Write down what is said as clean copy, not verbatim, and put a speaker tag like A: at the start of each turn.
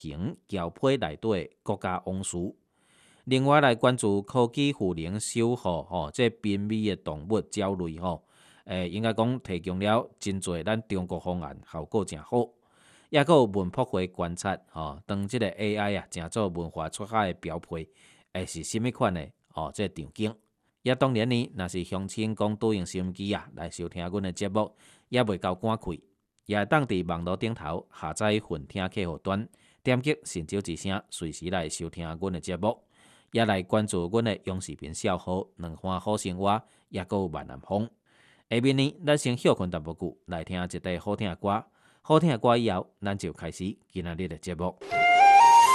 A: 型交配内底的国家王师。另外来关注科技互能守护这濒危的动物鸟类应该讲提供了真侪咱中国方案，效果真好。也佫有文博会观察当即个 AI 正做文化出海的标配，会是甚物款的这场景。也当然呢，若是乡亲讲对用收音机来收听阮的节目，也袂够赶开，也会当伫网络顶头下载混听客户端，点击神州之声，随时来收听阮的节目。也来关注阮的央视频笑号、两岸好生活，也佫有万南风。下面呢，咱先休困淡薄久，来听一块好听的歌。好听的歌以后，咱就开始今仔日的节目。